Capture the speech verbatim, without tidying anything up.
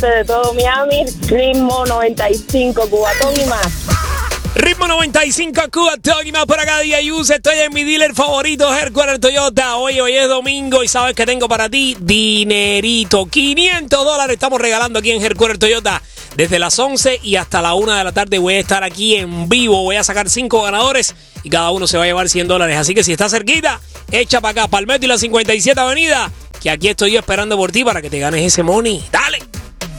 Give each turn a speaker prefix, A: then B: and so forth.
A: este de todo Miami, Ritmo noventa y cinco, Cubatón y más.
B: Ritmo noventa y cinco, Cubatón y más por acá, D J Yuse. Estoy en mi dealer favorito, Headquarter Toyota. Oye, hoy es domingo y sabes que tengo para ti dinerito. quinientos dólares estamos regalando aquí en Headquarter Toyota. Desde las once y hasta la una de la tarde voy a estar aquí en vivo. Voy a sacar cinco ganadores y cada uno se va a llevar cien dólares. Así que si estás cerquita, echa para acá, Palmetto y la cincuenta y siete Avenida, que aquí estoy yo esperando por ti para que te ganes ese money. ¡Dale!